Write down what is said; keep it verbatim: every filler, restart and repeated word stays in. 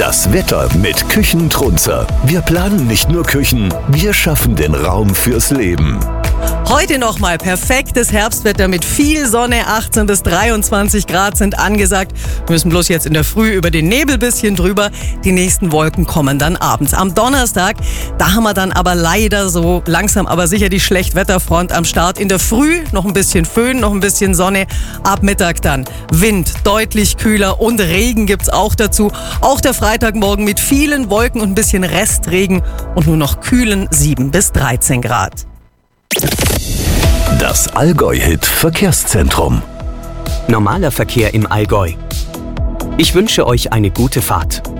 Das Wetter mit Küchentrunzer. Wir planen nicht nur Küchen, wir schaffen den Raum fürs Leben. Heute nochmal perfektes Herbstwetter mit viel Sonne, achtzehn bis dreiundzwanzig Grad sind angesagt. Wir müssen bloß jetzt in der Früh über den Nebel bisschen drüber. Die nächsten Wolken kommen dann abends. Am Donnerstag, da haben wir dann aber leider so langsam aber sicher die Schlechtwetterfront am Start. In der Früh noch ein bisschen Föhn, noch ein bisschen Sonne. Ab Mittag dann Wind, deutlich kühler und Regen gibt's auch dazu. Auch der Freitagmorgen mit vielen Wolken und ein bisschen Restregen und nur noch kühlen sieben bis dreizehn Grad. Das Allgäu-Hit Verkehrszentrum. Normaler Verkehr im Allgäu. Ich wünsche euch eine gute Fahrt.